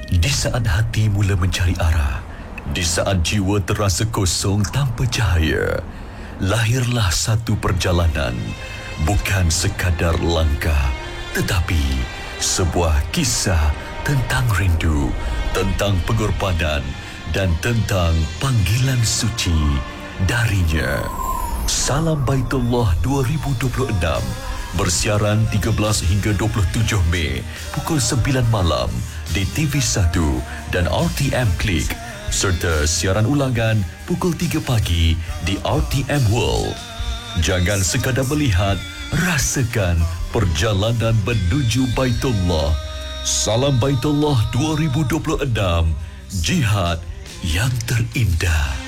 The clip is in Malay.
Di saat hati mula mencari arah, di saat jiwa terasa kosong tanpa cahaya, lahirlah satu perjalanan, bukan sekadar langkah, tetapi sebuah kisah tentang rindu, tentang pengorbanan dan tentang panggilan suci darinya. Salam Baitullah 2026 bersiaran 13 hingga 27 Mei pukul 9 malam di TV1 dan RTM Klik serta siaran ulangan pukul 3 pagi di RTM World. Jangan sekadar melihat, rasakan perjalanan menuju Baitullah. Salam Baitullah 2026, jihad yang terindah.